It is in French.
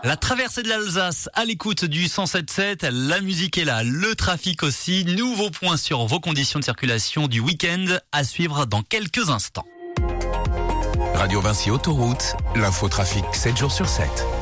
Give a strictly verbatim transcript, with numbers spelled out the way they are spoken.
La traversée de l'Alsace à l'écoute du cent sept sept, la musique est là, le trafic aussi. Nouveau point sur vos conditions de circulation du week-end à suivre dans quelques instants. Radio Vinci Autoroute, l'infotrafic sept jours sur sept.